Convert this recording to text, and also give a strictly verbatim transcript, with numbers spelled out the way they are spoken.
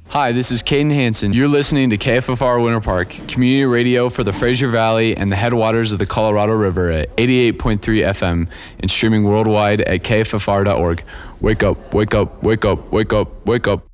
Hi, this is Caden Hansen. You're listening to K F F R Winter Park, community radio for the Fraser Valley and the headwaters of the Colorado River at eighty-eight point three F M and streaming worldwide at K F F R dot org. Wake up, wake up, wake up, wake up, wake up.